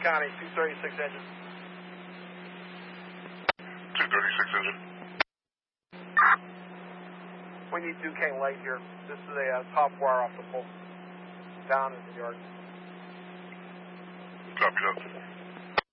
County, 236 engine. 236 engine. We need Duquesne Light here. This is a top wire off the pole. Down in the yard. Copy that.